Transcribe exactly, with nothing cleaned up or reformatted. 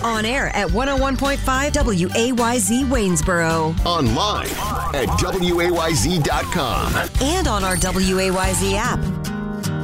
On air at one oh one point five W A Y Z Waynesboro. Online at W A Y Z dot com. And on our W A Y Z app.